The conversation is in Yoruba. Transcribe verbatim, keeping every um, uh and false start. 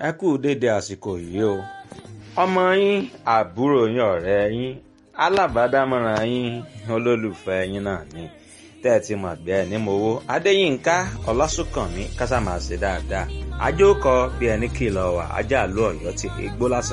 ẹ kú dédé àsìkò yìí o ọmọ yín àbúrò yín ọ̀rẹ́ yín alábàádámọ̀ràn yín olólùfẹ́ yín náà ni tẹ́ ẹ ti mọ̀ bí ẹni mowó adéyínká ọlásùnkànmí kásámàṣe dáadáa àjòkọ bí ẹni kìlọ̀ wà ajá àlú ọ̀yọ́ ti gbó lásán.